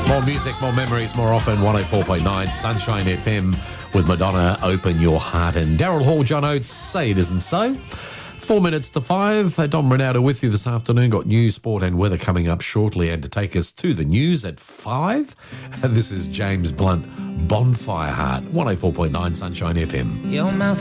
More music, more memories, more often. 104.9 Sunshine FM with Madonna, Open Your Heart. And Daryl Hall, John Oates, Say It Isn't So. 4 minutes to 5. Dom Ronaldo with you this afternoon. Got news, sport and weather coming up shortly. And to take us to the news at 5, this is James Blunt, Bonfire Heart. 104.9 Sunshine FM. Your mouth